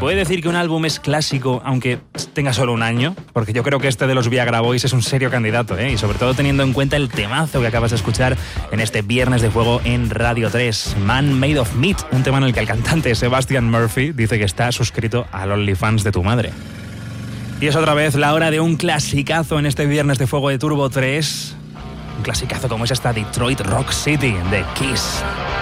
puede decir que un álbum es clásico aunque tenga solo un año? Porque yo creo que este de los Viagra Boys es un serio candidato, ¿eh? Y sobre todo teniendo en cuenta el temazo que acabas de escuchar en este Viernes de Fuego en Radio 3, Man Made of Meat, un tema en el que el cantante Sebastian Murphy dice que está suscrito al OnlyFans de tu madre. Y es otra vez la hora de un clasicazo en este Viernes de Fuego de Turbo 3. Un clasicazo como es esta Detroit Rock City de Kiss.